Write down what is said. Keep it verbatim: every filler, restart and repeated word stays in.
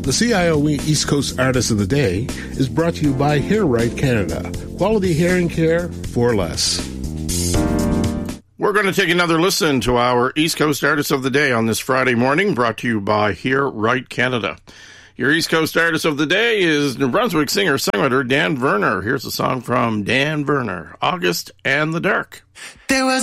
The C I O E East Coast Artist of the Day is brought to you by Hair Right Canada. Quality hearing care for less. We're going to take another listen to our East Coast Artist of the Day on this Friday morning, brought to you by Hair Right Canada. Your East Coast Artist of the Day is New Brunswick singer-songwriter Dan Verner. Here's a song from Dan Verner, August and the Dark. There was